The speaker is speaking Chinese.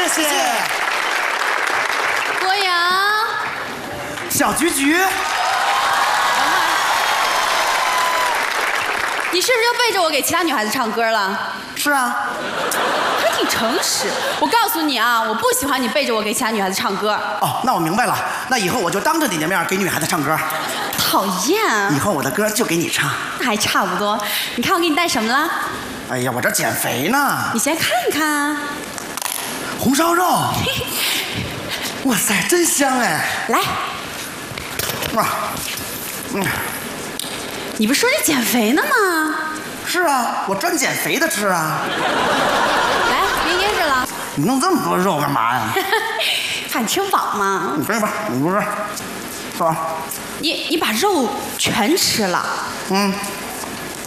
谢谢。 郭阳， 小菊菊， 你是不是又背着我给其他女孩子唱歌了？ 是啊， 还挺诚实。我告诉你啊，我不喜欢你背着我给其他女孩子唱歌。 哦，那我明白了，那以后我就当着你的面给女孩子唱歌。 讨厌！ 以后我的歌就给你唱。 那还差不多。你看我给你带什么了？ 哎呀，我这减肥呢。 你先看看。 红烧肉。哇塞，真香哎！ 来。 哇， 你不是说你减肥呢吗？ 是啊，我专减肥的吃啊。 来，别噎着了。 你弄这么多肉干嘛呀？ 怕你吃不饱吗？ 你吃吧，你不是，是吧？ 你把肉全吃了。